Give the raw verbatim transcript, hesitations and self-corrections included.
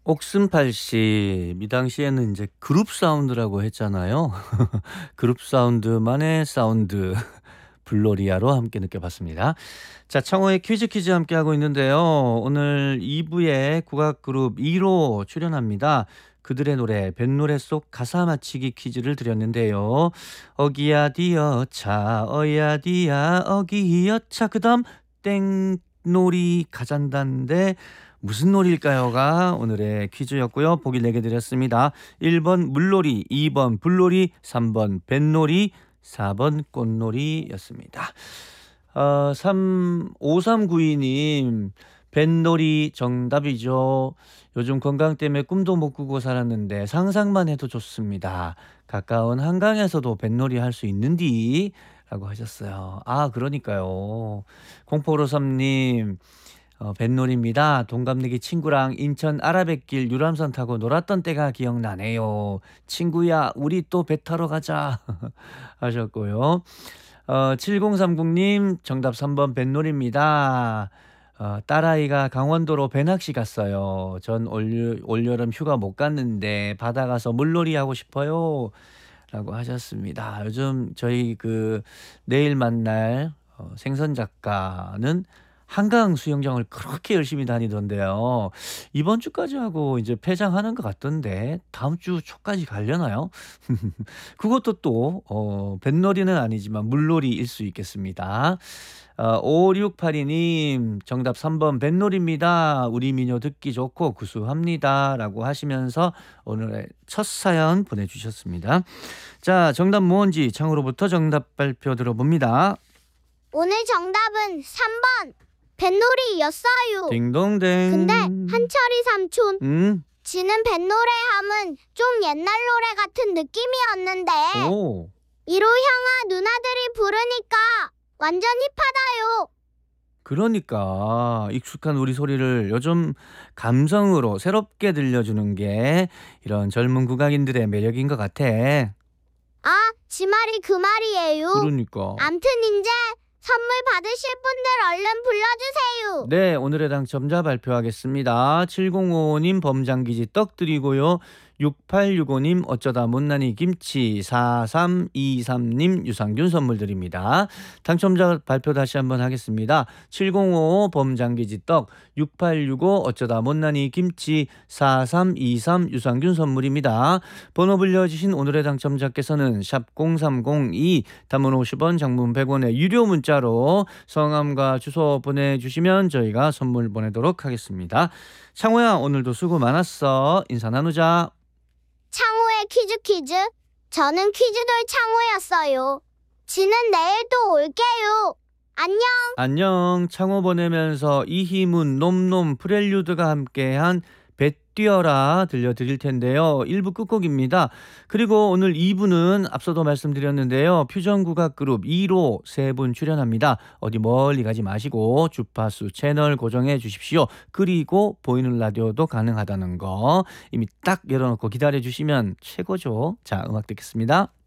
옥순팔 씨, 이 당시에는 이제 그룹 사운드라고 했잖아요. 그룹 사운드만의 사운드 블로리아로 함께 느껴봤습니다. 자, 창호의 퀴즈 퀴즈 함께하고 있는데요. 오늘 이 부에 국악 그룹 일 호 출연합니다. 그들의 노래 뱃노래 속 가사 맞히기 퀴즈를 드렸는데요. 어기야 디어 차 어야 디야 어기여 차 그다음 땡놀이 가잔다인데 무슨 놀이일까요가 오늘의 퀴즈였고요. 보기 네 개 드렸습니다. 일 번 물놀이, 이 번 불놀이, 삼 번 뱃놀이, 사 번 꽃놀이였습니다. 어, 삼 오삼구이 님 뱃놀이 정답이죠. 요즘 건강 때문에 꿈도 못 꾸고 살았는데 상상만 해도 좋습니다. 가까운 한강에서도 뱃놀이 할 수 있는디? 라고 하셨어요. 아, 그러니까요. 공포로삼 님 어, 뱃놀이입니다. 동갑내기 친구랑 인천 아라뱃길 유람선 타고 놀았던 때가 기억나네요. 친구야, 우리 또 배 타러 가자 하셨고요. 어, 칠공삼공 님 정답 삼 번 뱃놀이입니다. 어, 딸아이가 강원도로 배낚시 갔어요. 전 올, 올여름 휴가 못 갔는데 바다 가서 물놀이 하고 싶어요. 라고 하셨습니다. 요즘 저희 그 내일 만날 어, 생선 작가는 한강 수영장을 그렇게 열심히 다니던데요. 이번 주까지 하고 이제 폐장하는 것 같던데 다음 주 초까지 가려나요? 그것도 또 어, 뱃놀이는 아니지만 물놀이일 수 있겠습니다. 어, 오육팔이 님 정답 삼 번 뱃놀이입니다. 우리 미녀 듣기 좋고 구수합니다. 라고 하시면서 오늘의 첫 사연 보내주셨습니다. 자, 정답 뭔지 창으로부터 정답 발표 들어봅니다. 오늘 정답은 삼 번 뱃놀이였어요. 딩동댕. 근데 한철이 삼촌 음? 지는 뱃노래 하면 좀 옛날 노래 같은 느낌이었는데 오. 일 호 형아 누나들이 부르니까 완전 힙하다요. 그러니까 익숙한 우리 소리를 요즘 감성으로 새롭게 들려주는 게 이런 젊은 국악인들의 매력인 것 같아. 아, 지 말이 그 말이에요. 그러니까. 암튼 이제 선물 받으실 분들 얼른 불러주세요. 네, 오늘의 당첨자 발표하겠습니다. 칠공오오 님 범장기지 떡 드리고요. 육팔육오 님 어쩌다 못난이 김치, 사삼이삼 님 유산균 선물 드립니다. 당첨자 발표 다시 한번 하겠습니다. 칠공오오 범장기지 떡, 육팔육오 어쩌다 못난이 김치, 사삼이삼 유산균 선물입니다. 번호 불려주신 오늘의 당첨자께서는 샵 공삼공이 단문 오십 원 장문 백 원의 유료 문자로 성함과 주소 보내주시면 저희가 선물 보내도록 하겠습니다. 창호야, 오늘도 수고 많았어. 인사 나누자. 창호의 퀴즈 퀴즈. 저는 퀴즈돌 창호였어요. 지는 내일 또 올게요. 안녕. 안녕. 창호 보내면서 이희문, 놈놈, 프렐류드가 함께한 배 뛰어라 들려드릴 텐데요. 일 부 끝곡입니다. 그리고 오늘 이 부는 앞서도 말씀드렸는데요. 퓨전국악 그룹 일 호 세 분 출연합니다. 어디 멀리 가지 마시고 주파수 채널 고정해 주십시오. 그리고 보이는 라디오도 가능하다는 거 이미 딱 열어놓고 기다려 주시면 최고죠. 자, 음악 듣겠습니다.